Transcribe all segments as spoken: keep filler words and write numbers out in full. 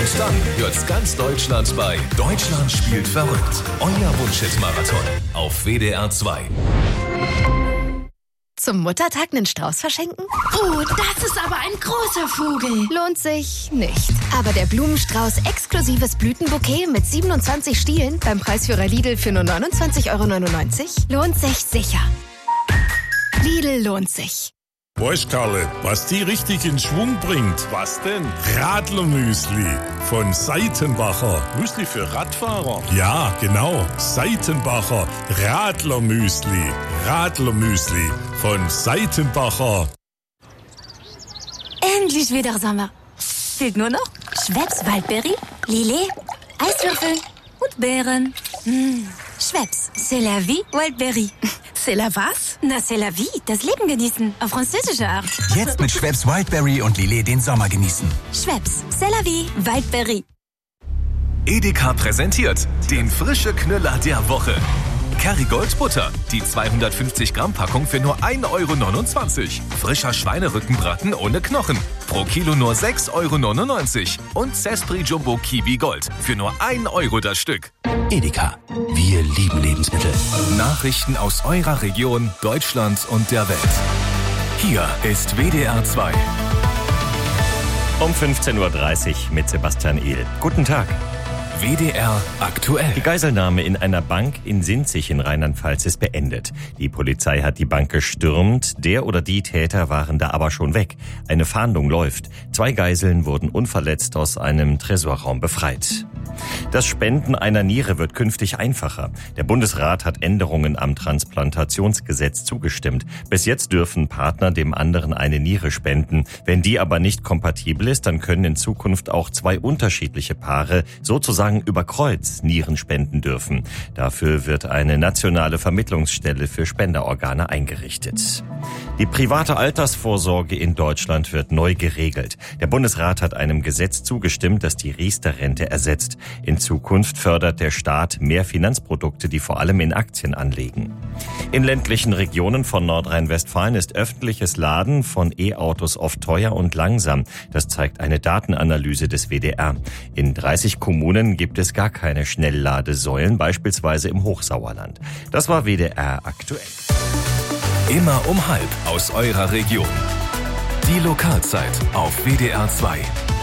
Und dann hört's ganz Deutschland bei Deutschland spielt verrückt. Euer Wunschhit-Marathon auf W D R zwei. Zum Muttertag einen Strauß verschenken? Oh, das ist aber ein großer Vogel. Lohnt sich nicht. Aber der Blumenstrauß exklusives Blütenbouquet mit siebenundzwanzig Stielen beim Preisführer Lidl für nur neunundzwanzig Euro neunundneunzig lohnt sich sicher. Lidl lohnt sich. Weißt, Karle, was die richtig in Schwung bringt? Was denn? Radlermüsli von Seitenbacher. Müsli für Radfahrer? Ja, genau. Seitenbacher Radlermüsli. Radlermüsli von Seitenbacher. Endlich wieder Sommer. Fehlt nur noch Schweppes Waldberry, Lillet, Eiswürfel und Beeren. Mmh. Schweppes, c'est la vie, Waldberry. C'est la was? Na, c'est la vie, das Leben genießen. Auf französische Art. Jetzt mit Schweppes Wildberry und Lillet den Sommer genießen. Schweppes, c'est la vie, Waldberry. Edeka präsentiert den frische Knüller der Woche. Kerrygold Butter, die zweihundertfünfzig Gramm Packung für nur ein Euro neunundzwanzig. Frischer Schweinerückenbraten ohne Knochen, pro Kilo nur sechs Euro neunundneunzig. Und Zespri Jumbo Kiwi Gold für nur ein Euro das Stück. Edeka, wir lieben Lebensmittel. Nachrichten aus eurer Region, Deutschland und der Welt. Hier ist W D R zwei. Um fünfzehn Uhr dreißig mit Sebastian Ehl. Guten Tag. W D R aktuell. Die Geiselnahme in einer Bank in Sinzig in Rheinland-Pfalz ist beendet. Die Polizei hat die Bank gestürmt, der oder die Täter waren da aber schon weg. Eine Fahndung läuft. Zwei Geiseln wurden unverletzt aus einem Tresorraum befreit. Das Spenden einer Niere wird künftig einfacher. Der Bundesrat hat Änderungen am Transplantationsgesetz zugestimmt. Bis jetzt dürfen Partner dem anderen eine Niere spenden. Wenn die aber nicht kompatibel ist, dann können in Zukunft auch zwei unterschiedliche Paare sozusagen über Kreuz Nieren spenden dürfen. Dafür wird eine nationale Vermittlungsstelle für Spenderorgane eingerichtet. Die private Altersvorsorge in Deutschland wird neu geregelt. Der Bundesrat hat einem Gesetz zugestimmt, das die Riester-Rente ersetzt. In Zukunft fördert der Staat mehr Finanzprodukte, die vor allem in Aktien anlegen. In ländlichen Regionen von Nordrhein-Westfalen ist öffentliches Laden von E-Autos oft teuer und langsam. Das zeigt eine Datenanalyse des W D R. In dreißig Kommunen gibt es gar keine Schnellladesäulen, beispielsweise im Hochsauerland. Das war W D R aktuell. Immer um halb aus eurer Region. Die Lokalzeit auf W D R zwei.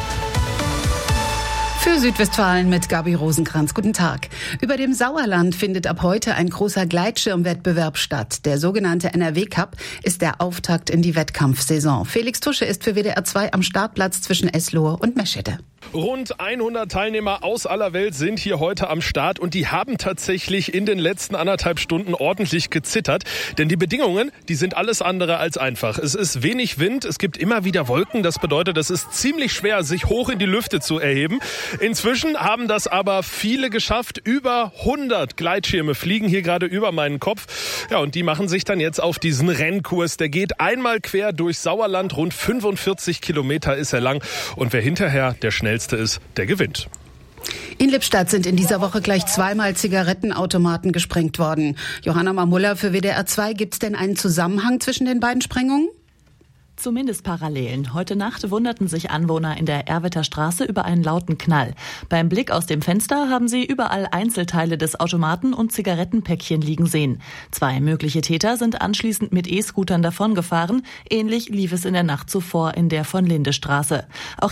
Für Südwestfalen mit Gabi Rosenkranz. Guten Tag. Über dem Sauerland findet ab heute ein großer Gleitschirmwettbewerb statt. Der sogenannte N R W Cup ist der Auftakt in die Wettkampfsaison. Felix Tusche ist für W D R zwei am Startplatz zwischen Eslohe und Meschede. Rund hundert Teilnehmer aus aller Welt sind hier heute am Start und die haben tatsächlich in den letzten anderthalb Stunden ordentlich gezittert. Denn die Bedingungen, die sind alles andere als einfach. Es ist wenig Wind, es gibt immer wieder Wolken. Das bedeutet, es ist ziemlich schwer, sich hoch in die Lüfte zu erheben. Inzwischen haben das aber viele geschafft. Über hundert Gleitschirme fliegen hier gerade über meinen Kopf. Ja, und die machen sich dann jetzt auf diesen Rennkurs. Der geht einmal quer durch Sauerland. Rund fünfundvierzig Kilometer ist er lang. Und wer hinterher der schnellste ist, der gewinnt. In Lippstadt sind in dieser Woche gleich zweimal Zigarettenautomaten gesprengt worden. Johanna Mamulla für W D R zwei. Gibt es denn einen Zusammenhang zwischen den beiden Sprengungen? Zumindest Parallelen. Heute Nacht wunderten sich Anwohner in der Erwitter Straße über einen lauten Knall. Beim Blick aus dem Fenster haben sie überall Einzelteile des Automaten und Zigarettenpäckchen liegen sehen. Zwei mögliche Täter sind anschließend mit E-Scootern davongefahren. Ähnlich lief es in der Nacht zuvor in der von Linde Straße. Auch